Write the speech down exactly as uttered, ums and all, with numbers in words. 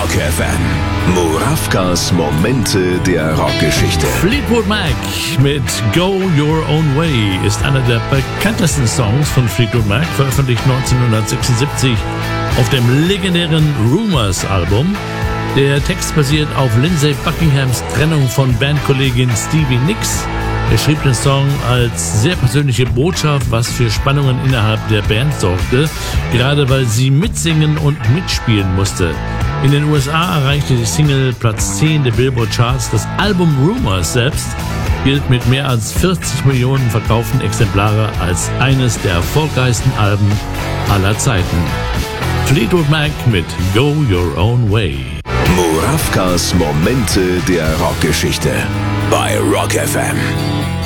Rock F M. Murawkas Momente der Rockgeschichte. Fleetwood Mac mit Go Your Own Way ist einer der bekanntesten Songs von Fleetwood Mac, veröffentlicht neunzehnhundertsechsundsiebzig auf dem legendären Rumours-Album. Der Text basiert auf Lindsey Buckinghams Trennung von Bandkollegin Stevie Nicks. Er schrieb den Song als sehr persönliche Botschaft, was für Spannungen innerhalb der Band sorgte, gerade weil sie mitsingen und mitspielen musste. In den U S A erreichte die Single Platz zehn der Billboard-Charts. Das Album Rumours selbst gilt mit mehr als vierzig Millionen verkauften Exemplare als eines der erfolgreichsten Alben aller Zeiten. Fleetwood Mac mit Go Your Own Way. Murawkas Momente der Rockgeschichte bei Rock F M.